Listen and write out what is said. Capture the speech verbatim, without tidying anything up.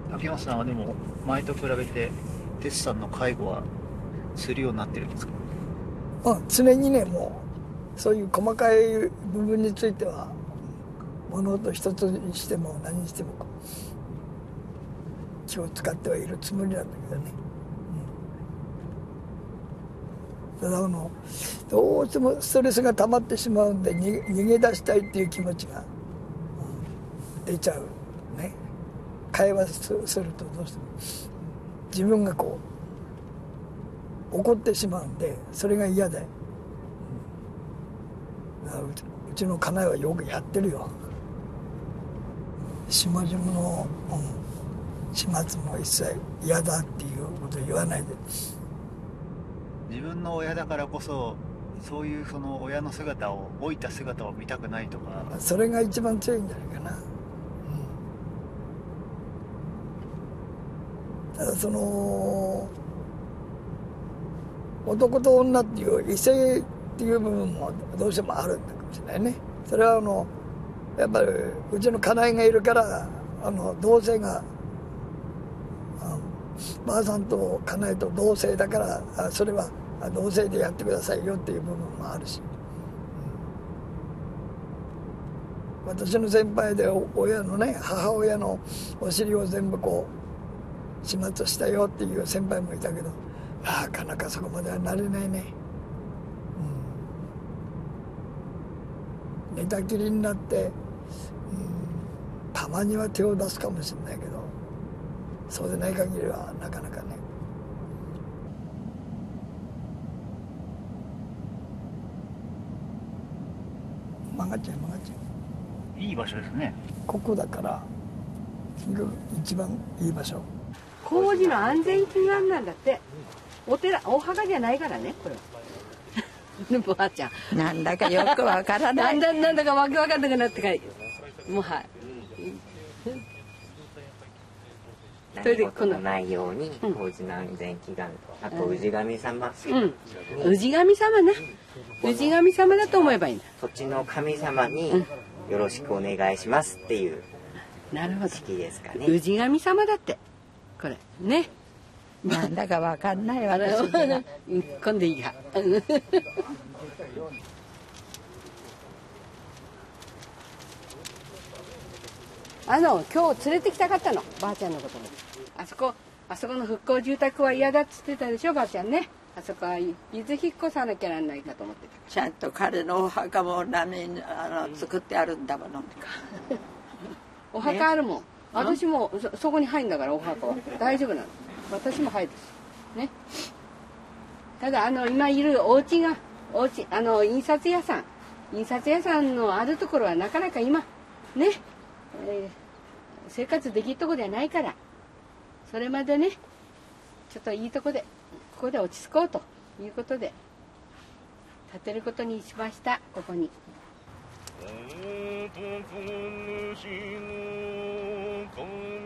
秋山さんはでも前と比べて哲さんの介護はするようになってるんですか？ うん、常にね、もうそういう細かい部分については物事一つにしても何にしても気を使ってはいるつもりなんだけどね、うん、ただあのどうしてもストレスが溜まってしまうんで逃げ、逃げ出したいっていう気持ちが、うん、出ちゃうね。会話するとどうしても自分がこう怒ってしまうんで、それが嫌で、うん、うち、うちの家内はよくやってるよ。下々の、うん、始末も一切嫌だっていうことを言わないで。 自分の親だからこそそういうその親の姿を老いた姿を見たくないとか、 それが一番強いんじゃないかな、うん、ただその男と女っていう異性っていう部分もどうしてもあるんだかもしれないね。それはあのやっぱりうちの家内がいるからあの同性が、ばあさんと家内と同性だからそれは同性でやってくださいよっていう部分もあるし、うん、私の先輩で親のね母親のお尻を全部こう始末したよっていう先輩もいたけど、なかなかそこまではなれないね、うん、寝たきりになって、うん、たまには手を出すかもしれないけど、そうでない限りはなかなかね。曲がっちゃう曲がっちゃう。 いい場所ですね。 ここだから一番いい場所。 工事の安全祈願なんだって。お寺お墓じゃないからねこれは。ばあちゃんなんだかよくわからない。 なんだなんだかわけわかんなくなってからもうはい。 それでことのないように工事の安全祈願、あと氏神様、 うん、氏神様ね、氏神様だと思えばいいんだ。 土地の神様によろしくお願いしますっていう式ですかね。 氏神様だってこれね。 なんだかわかんない私は。今度いいや。あの今日連れてきたかったのばあちゃんのことも。あそこあそこの復興住宅は嫌だっつってたでしょばあちゃんね。あそこは伊豆引っ越さなきゃなんないかと思ってた。 ちゃんと彼のお墓も何あの作ってあるんだもの。 お墓あるもん、ね、私も そ, そこに入るんだからお墓は大丈夫なの。私も入るしね。ただあの今いるお家がお家あの印刷屋さん印刷屋さんのあるところはなかなか今ね、えー、生活できるとこではないから、それまでねちょっといいとこでここで落ち着こうということで建てることにしました。ここに。男主の